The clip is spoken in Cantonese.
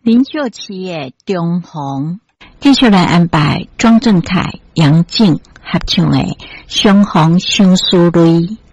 林秀琪的中红，继续来安排庄正凯、杨静合唱的《相逢相思泪》。